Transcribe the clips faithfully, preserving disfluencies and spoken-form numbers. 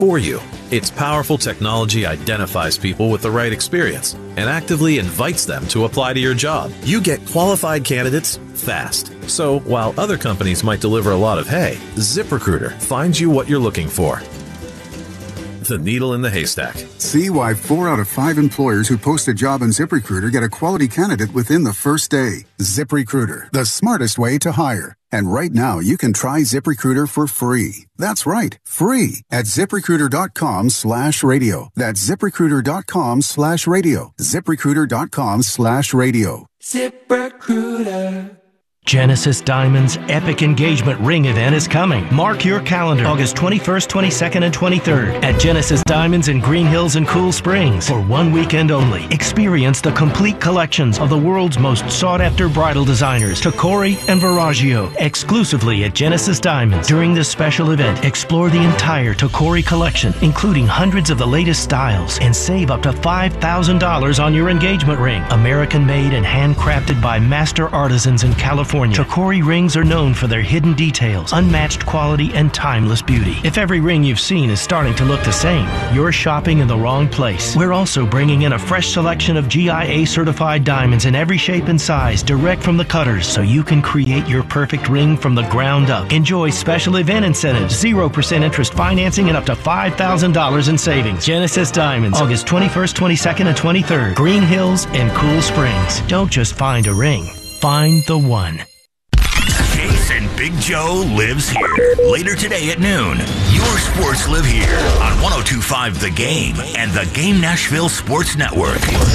for you. Its powerful technology identifies people with the right experience and actively invites them to apply to your job. You get qualified candidates fast. So while other companies might deliver a lot of hay, ZipRecruiter finds you what you're looking for. The needle in the haystack. See why four out of five employers who post a job on ZipRecruiter get a quality candidate within the first day. ZipRecruiter, the smartest way to hire. And right now, you can try ZipRecruiter for free. That's right, free at ZipRecruiter.com slash radio. That's ZipRecruiter.com slash radio. ZipRecruiter.com slash radio. ZipRecruiter. Genesis Diamonds' epic engagement ring event is coming. Mark your calendar, August twenty-first, twenty-second, and twenty-third at Genesis Diamonds in Green Hills and Cool Springs for one weekend only. Experience the complete collections of the world's most sought-after bridal designers, Tacori and Verragio, exclusively at Genesis Diamonds. During this special event, explore the entire Tacori collection, including hundreds of the latest styles, and save up to five thousand dollars on your engagement ring. American-made and handcrafted by master artisans in California. Tacori rings are known for their hidden details, unmatched quality, and timeless beauty. If every ring you've seen is starting to look the same, you're shopping in the wrong place. We're also bringing in a fresh selection of G I A-certified diamonds in every shape and size, direct from the cutters, so you can create your perfect ring from the ground up. Enjoy special event incentives, zero percent interest financing, and up to five thousand dollars in savings. Genesis Diamonds, August twenty-first, twenty-second, and twenty-third. Green Hills and Cool Springs. Don't just find a ring. Find the one. Chase and Big Joe lives here. Later today at noon, your sports live here on one oh two point five The Game and the Game Nashville Sports Network.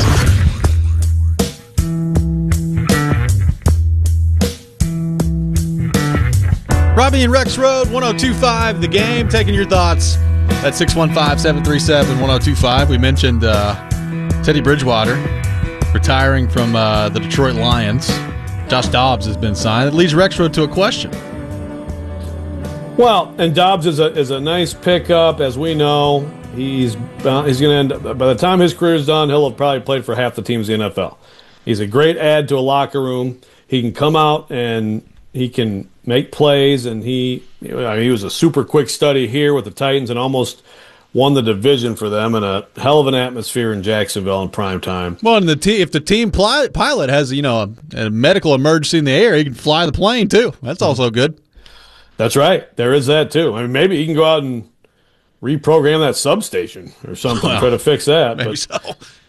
Robbie and Rex Road, one oh two point five The Game, taking your thoughts at six one five, seven three seven, one oh two five. We mentioned uh, Teddy Bridgewater retiring from uh, the Detroit Lions. Josh Dobbs has been signed. It leads Rexroad to a question. Well, and Dobbs is a is a nice pickup, as we know. He's uh, he's going to end up, by the time his career is done, he'll have probably played for half the teams in the N F L. He's a great add to a locker room. He can come out and he can make plays, and he you know, he was a super quick study here with the Titans and almost won the division for them in a hell of an atmosphere in Jacksonville in prime time. Well, and the te- if the team pli- pilot has you know a, a medical emergency in the air, he can fly the plane too. That's also good. That's right. There is that too. I mean, maybe he can go out and reprogram that substation or something, well, try to fix that. Maybe but, so.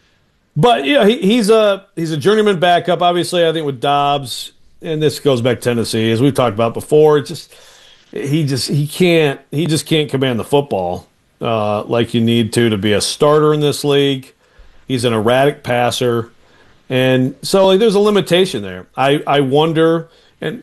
But yeah, he, he's a he's a journeyman backup. Obviously, I think with Dobbs, and this goes back to Tennessee, as we've talked about before. It's just he just he can't he just can't command the football uh, like you need to to be a starter in this league. He's an erratic passer, and so like, there's a limitation there. I I wonder and.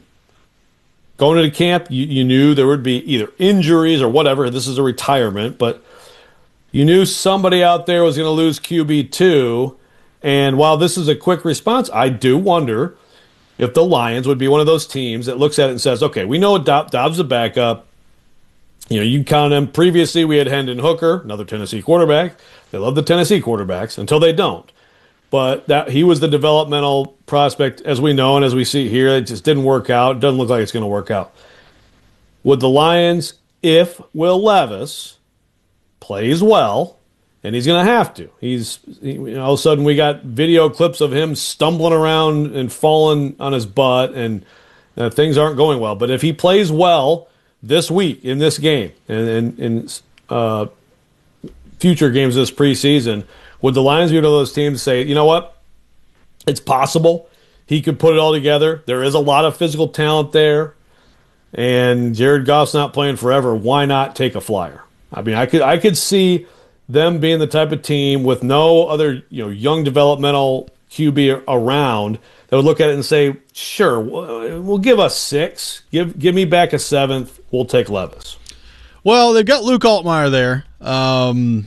Going into camp, you, you knew there would be either injuries or whatever. This is a retirement, but you knew somebody out there was going to lose Q B two. And while this is a quick response, I do wonder if the Lions would be one of those teams that looks at it and says, okay, we know Dob- Dobbs is a backup. You know, you can count him. Previously, we had Hendon Hooker, another Tennessee quarterback. They love the Tennessee quarterbacks until they don't. But that he was the developmental prospect, as we know and as we see here. It just didn't work out. It doesn't look like it's going to work out. Would the Lions, if Will Levis plays well, and he's going to have to. He's he, you know, all of a sudden we got video clips of him stumbling around and falling on his butt, and uh, things aren't going well. But if he plays well this week in this game and in uh, future games this preseason, would the Lions be one of those teams say, you know what, it's possible he could put it all together. There is a lot of physical talent there, and Jared Goff's not playing forever. Why not take a flyer? I mean, I could I could see them being the type of team with no other you know young developmental Q B around that would look at it and say, sure, we'll give us six. Give give me back a seventh. We'll take Levis. Well, they've got Luke Altmaier there. Um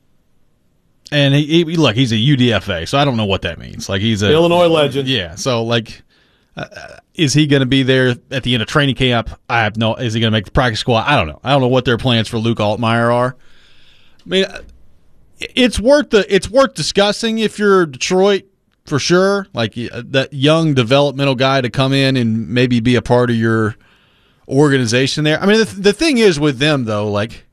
And he, he look, he's a U D F A, so I don't know what that means. Like he's a Illinois legend. Yeah. So like, uh, is he going to be there at the end of training camp? I have no. Is he going to make the practice squad? I don't know. I don't know what their plans for Luke Altmaier are. I mean, it's worth the it's worth discussing if you're Detroit for sure. Like that young developmental guy to come in and maybe be a part of your organization there. I mean, the, the thing is with them though, like.